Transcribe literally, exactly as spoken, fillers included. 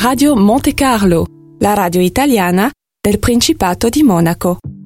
Radio Monte Carlo, la radio italiana del Principato di Monaco.